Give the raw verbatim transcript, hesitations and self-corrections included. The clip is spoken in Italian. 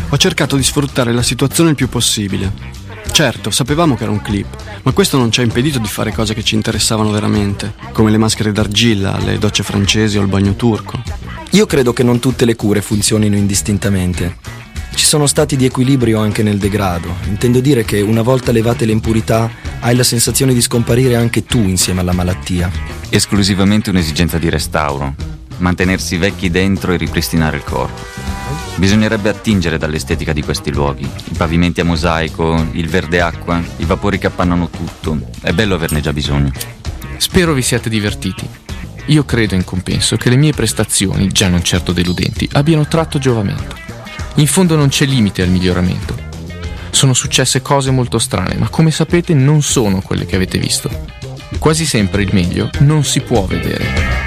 Ho cercato di sfruttare la situazione il più possibile. Certo, sapevamo che era un clip, ma questo non ci ha impedito di fare cose che ci interessavano veramente, come le maschere d'argilla, le docce francesi o il bagno turco. Io credo che non tutte le cure funzionino indistintamente. Ci sono stati di equilibrio anche nel degrado. Intendo dire che una volta levate le impurità, hai la sensazione di scomparire anche tu insieme alla malattia. Esclusivamente un'esigenza di restauro, mantenersi vecchi dentro e ripristinare il corpo. Bisognerebbe attingere dall'estetica di questi luoghi, i pavimenti a mosaico, il verde acqua, i vapori che appannano tutto. È bello averne già bisogno. Spero vi siate divertiti. Io credo in compenso che le mie prestazioni, già non certo deludenti, abbiano tratto giovamento. In fondo non c'è limite al miglioramento. Sono successe cose molto strane, ma come sapete non sono quelle che avete visto. Quasi sempre il meglio non si può vedere.